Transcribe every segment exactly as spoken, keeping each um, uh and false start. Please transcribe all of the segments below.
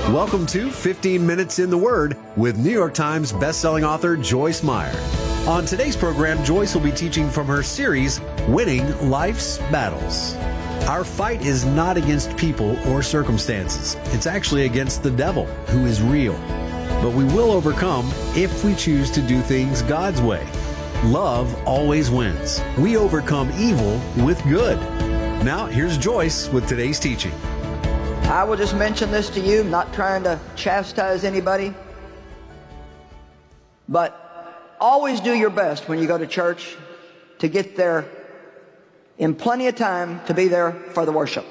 Welcome to fifteen minutes in the Word with New York Times bestselling author Joyce Meyer. On today's program, Joyce will be teaching from her series, Winning Life's Battles. Our fight is not against people or circumstances. It's actually against the devil, who is real. But we will overcome if we choose to do things God's way. Love always wins. We overcome evil with good. Now, here's Joyce with today's teaching. I will just mention this to you, not trying to chastise anybody, but always do your best when you go to church to get there in plenty of time to be there for the worship.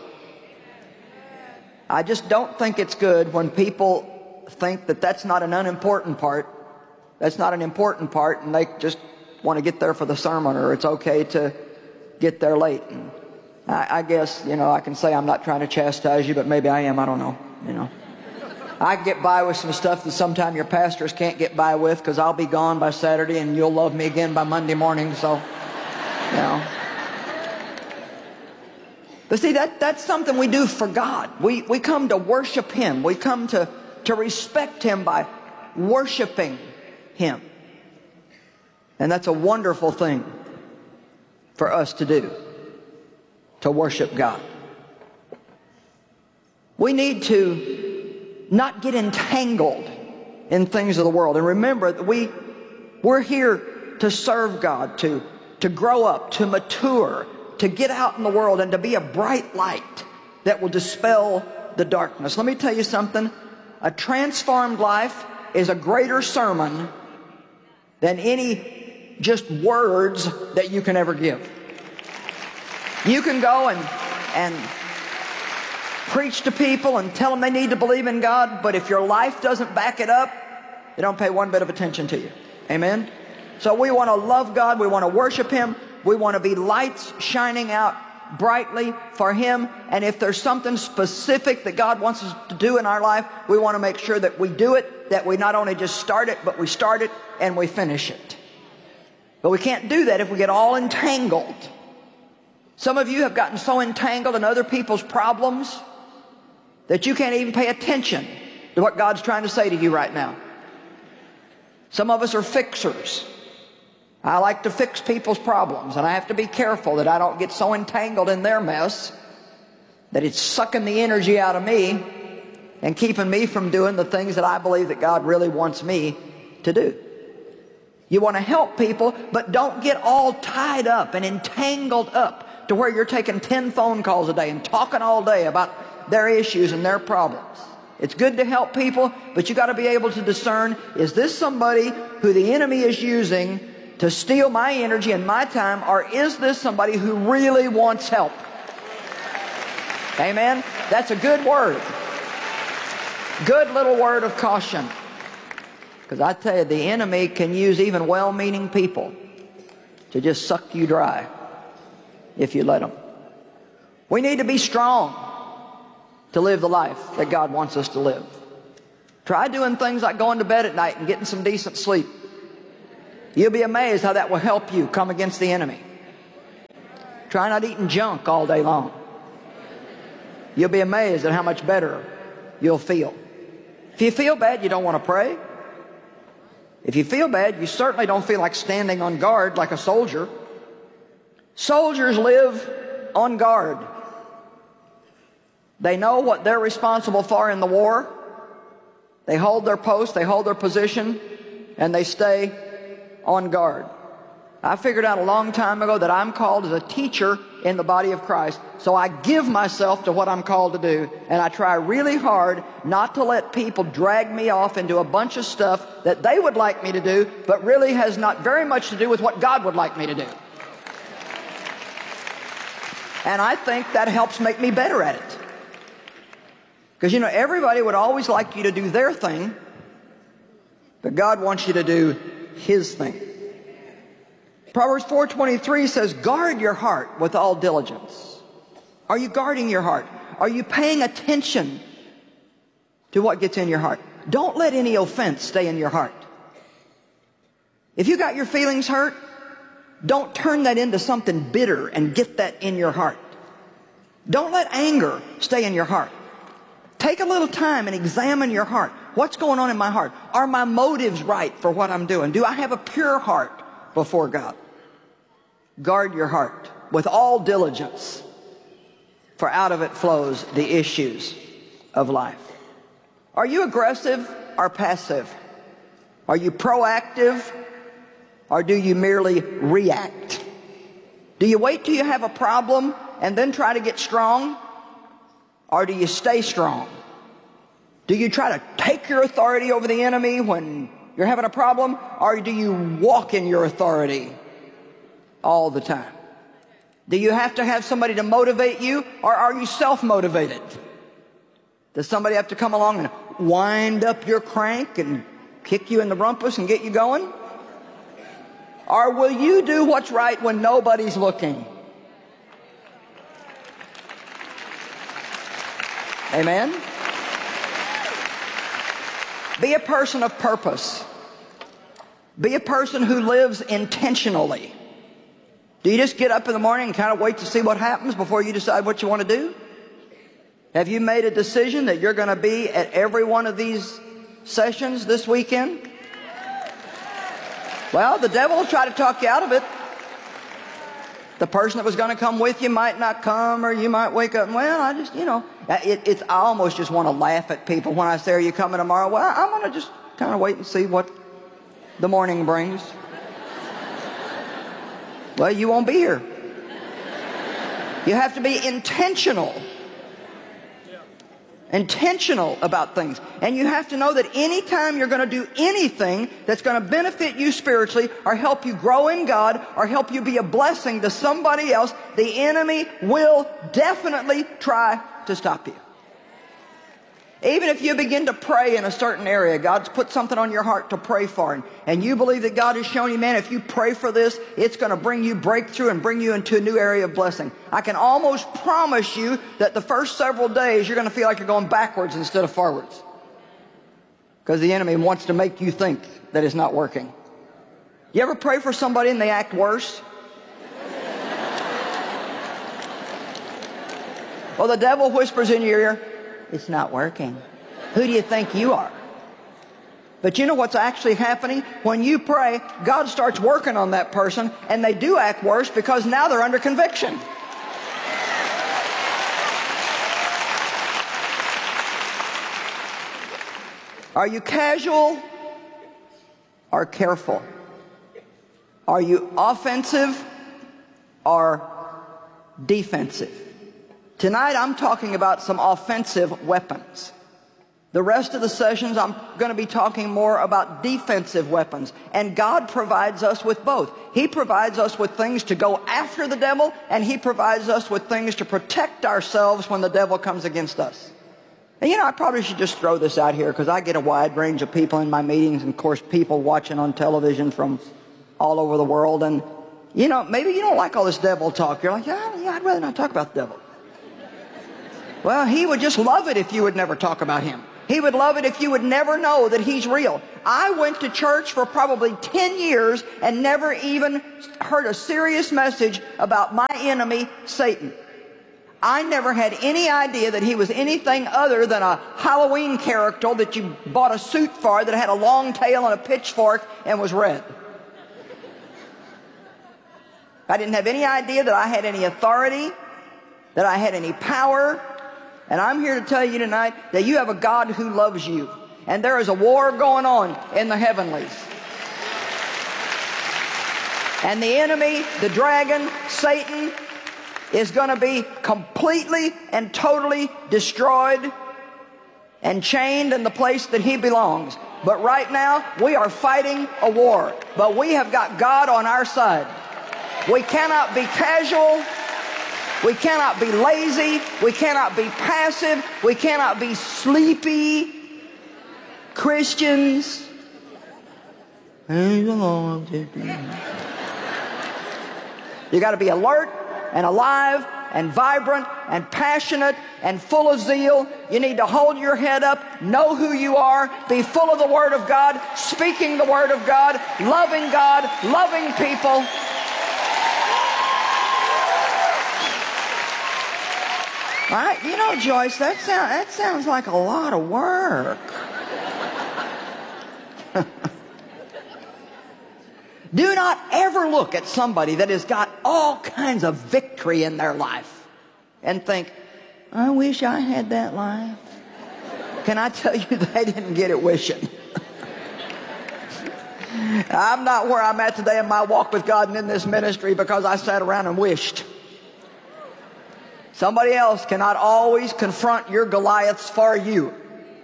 I just don't think it's good when people think that that's not an unimportant part. That's not an important part, and they just want to get there for the sermon, or it's okay to get there late. And I, I guess, you know, I can say I'm not trying to chastise you, but maybe I am. I don't know, you know. I get by with some stuff that sometimes your pastors can't get by with, because I'll be gone by Saturday and you'll love me again by Monday morning, so, you know. But see, that, that's something we do for God. We, we come to worship Him. We come to, to respect Him by worshiping Him. And that's a wonderful thing for us to do, to worship God. We need to not get entangled in things of the world. And remember that we, we're here to serve God, to, to grow up, to mature, to get out in the world and to be a bright light that will dispel the darkness. Let me tell you something. A transformed life is a greater sermon than any just words that you can ever give. You can go and, and preach to people and tell them they need to believe in God, but if your life doesn't back it up, they don't pay one bit of attention to you. Amen? So we want to love God. We want to worship Him. We want to be lights shining out brightly for Him. And if there's something specific that God wants us to do in our life, we want to make sure that we do it, that we not only just start it, but we start it and we finish it. But we can't do that if we get all entangled. Some of you have gotten so entangled in other people's problems that you can't even pay attention to what God's trying to say to you right now. Some of us are fixers. I like to fix people's problems, and I have to be careful that I don't get so entangled in their mess that it's sucking the energy out of me and keeping me from doing the things that I believe that God really wants me to do. You want to help people, but don't get all tied up and entangled up to where you're taking ten phone calls a day and talking all day about their issues and their problems. It's good to help people, but you got to be able to discern, is this somebody who the enemy is using to steal my energy and my time, or is this somebody who really wants help? Amen? That's a good word. Good little word of caution. Because I tell you, the enemy can use even well-meaning people to just suck you dry if you let them. We need to be strong to live the life that God wants us to live. Try doing things like going to bed at night and getting some decent sleep. You'll be amazed how that will help you come against the enemy. Try not eating junk all day long. You'll be amazed at how much better you'll feel. If you feel bad, you don't want to pray. If you feel bad, you certainly don't feel like standing on guard like a soldier. Soldiers live on guard. They know what they're responsible for in the war. They hold their post, they hold their position, and they stay on guard. I figured out a long time ago that I'm called as a teacher in the body of Christ. So I give myself to what I'm called to do, and I try really hard not to let people drag me off into a bunch of stuff that they would like me to do, but really has not very much to do with what God would like me to do. And I think that helps make me better at it. Because, you know, everybody would always like you to do their thing, but God wants you to do His thing. Proverbs four twenty-three says, guard your heart with all diligence. Are you guarding your heart? Are you paying attention to what gets in your heart? Don't let any offense stay in your heart. If you got your feelings hurt, don't turn that into something bitter and get that in your heart. Don't let anger stay in your heart. Take a little time and examine your heart. What's going on in my heart? Are my motives right for what I'm doing? Do I have a pure heart before God? Guard your heart with all diligence, for out of it flows the issues of life. Are you aggressive or passive? Are you proactive or do you merely react? Do you wait till you have a problem and then try to get strong? Or do you stay strong? Do you try to take your authority over the enemy when you're having a problem? Or do you walk in your authority all the time? Do you have to have somebody to motivate you, or are you self-motivated? Does somebody have to come along and wind up your crank and kick you in the rumpus and get you going? Or will you do what's right when nobody's looking? Amen? Be a person of purpose. Be a person who lives intentionally. Do you just get up in the morning and kind of wait to see what happens before you decide what you want to do? Have you made a decision that you're going to be at every one of these sessions this weekend? Well, the devil will try to talk you out of it. The person that was going to come with you might not come, or you might wake up and, well, I just, you know, it, it's, I almost just want to laugh at people when I say, are you coming tomorrow? Well, I'm going to just kind of wait and see what the morning brings. Well, you won't be here. You have to be intentional. Intentional about things. And you have to know that anytime you're going to do anything that's going to benefit you spiritually or help you grow in God or help you be a blessing to somebody else, the enemy will definitely try to stop you. Even if you begin to pray in a certain area, God's put something on your heart to pray for, and, and you believe that God has shown you, man, if you pray for this, it's going to bring you breakthrough and bring you into a new area of blessing. I can almost promise you that the first several days you're going to feel like you're going backwards instead of forwards, because the enemy wants to make you think that it's not working. You ever pray for somebody and they act worse? Well, the devil whispers in your ear, it's not working. Who do you think you are? But you know what's actually happening? When you pray, God starts working on that person, and they do act worse because now they're under conviction. Are you casual or careful? Are you offensive or defensive? Tonight I'm talking about some offensive weapons. The rest of the sessions I'm going to be talking more about defensive weapons. And God provides us with both. He provides us with things to go after the devil, and He provides us with things to protect ourselves when the devil comes against us. And you know, I probably should just throw this out here, because I get a wide range of people in my meetings, and of course people watching on television from all over the world. And you know, maybe you don't like all this devil talk. You're like, yeah, yeah I'd rather not talk about the devil. Well, he would just love it if you would never talk about him. He would love it if you would never know that he's real. I went to church for probably ten years and never even heard a serious message about my enemy, Satan. I never had any idea that he was anything other than a Halloween character that you bought a suit for that had a long tail and a pitchfork and was red. I didn't have any idea that I had any authority, that I had any power. And I'm here to tell you tonight that you have a God who loves you. And there is a war going on in the heavenlies. And the enemy, the dragon, Satan, is going to be completely and totally destroyed and chained in the place that he belongs. But right now, we are fighting a war. But we have got God on our side. We cannot be casual. We cannot be lazy. We cannot be passive. We cannot be sleepy Christians. You got to be alert and alive and vibrant and passionate and full of zeal. You need to hold your head up, know who you are, be full of the Word of God, speaking the Word of God, loving God, loving people. I, you know, Joyce, that, sound, that sounds like a lot of work. Do not ever look at somebody that has got all kinds of victory in their life and think, I wish I had that life. Can I tell you, they didn't get it wishing. I'm not where I'm at today in my walk with God and in this ministry because I sat around and wished. Somebody else cannot always confront your Goliaths for you.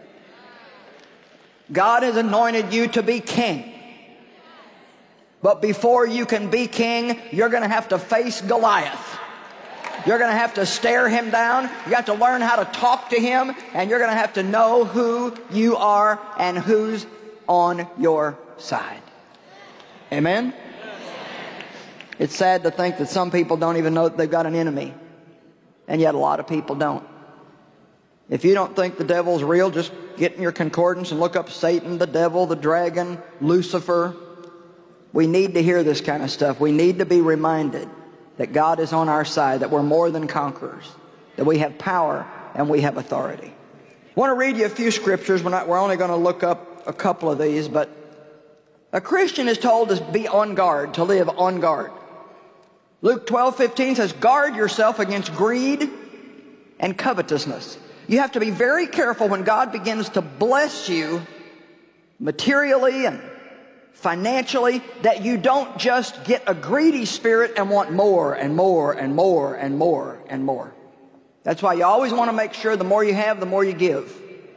God has anointed you to be king. But before you can be king, you're going to have to face Goliath. You're going to have to stare him down. You have to learn how to talk to him. And you're going to have to know who you are and who's on your side. Amen? It's sad to think that some people don't even know that they've got an enemy. And yet a lot of people don't. If you don't think the devil's real, just get in your concordance and look up Satan, the devil, the dragon, Lucifer. We need to hear this kind of stuff. We need to be reminded that God is on our side, that we're more than conquerors, that we have power and we have authority. I want to read you a few scriptures. We're, not, we're only going to look up a couple of these, but a Christian is told to be on guard, to live on guard. Luke twelve fifteen says, guard yourself against greed and covetousness. You have to be very careful when God begins to bless you materially and financially, that you don't just get a greedy spirit and want more and more and more and more and more. That's why you always want to make sure the more you have, the more you give.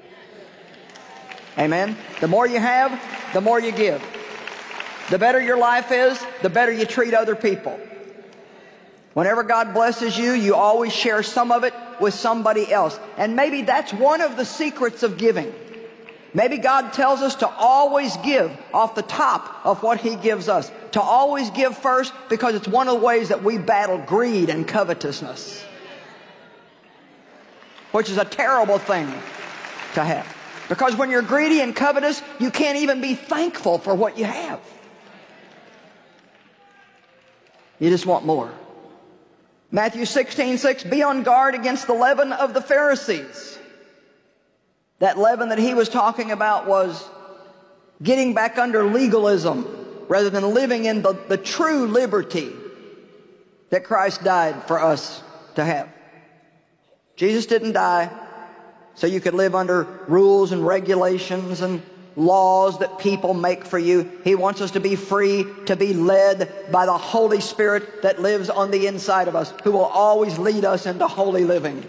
Amen? The more you have, the more you give. The better your life is, the better you treat other people. Whenever God blesses you, you always share some of it with somebody else. And maybe that's one of the secrets of giving. Maybe God tells us to always give off the top of what He gives us. To always give first, because it's one of the ways that we battle greed and covetousness, which is a terrible thing to have. Because when you're greedy and covetous, you can't even be thankful for what you have. You just want more. Matthew sixteen six, be on guard against the leaven of the Pharisees. That leaven that he was talking about was getting back under legalism rather than living in the, the true liberty that Christ died for us to have. Jesus didn't die so you could live under rules and regulations and laws that people make for you. He wants us to be free, to be led by the Holy Spirit that lives on the inside of us, who will always lead us into holy living.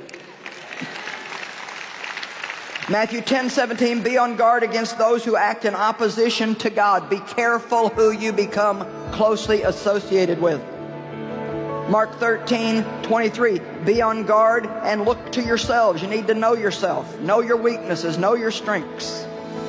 Matthew ten seventeen, be on guard against those who act in opposition to God. Be careful who you become closely associated with. Mark thirteen twenty-three, be on guard and look to yourselves. You need to know yourself. Know your weaknesses. Know your strengths.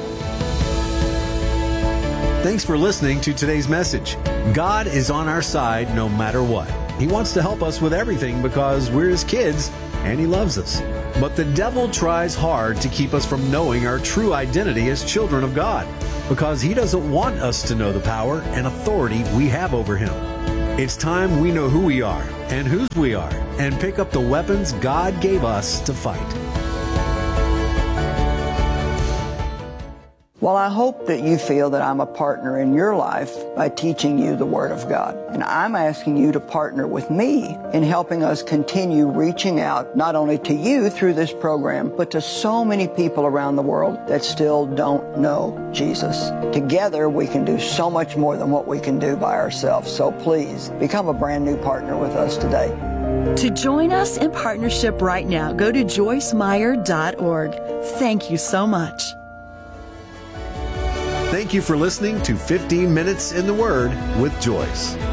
Thanks for listening to today's message. God is on our side no matter what. He wants to help us with everything because we're His kids and He loves us. But the devil tries hard to keep us from knowing our true identity as children of God, because he doesn't want us to know the power and authority we have over him. It's time we know who we are and whose we are, and pick up the weapons God gave us to fight. Well, I hope that you feel that I'm a partner in your life by teaching you the Word of God. And I'm asking you to partner with me in helping us continue reaching out not only to you through this program, but to so many people around the world that still don't know Jesus. Together, we can do so much more than what we can do by ourselves. So please, become a brand new partner with us today. To join us in partnership right now, go to joyce meyer dot org. Thank you so much. Thank you for listening to fifteen minutes in the Word with Joyce.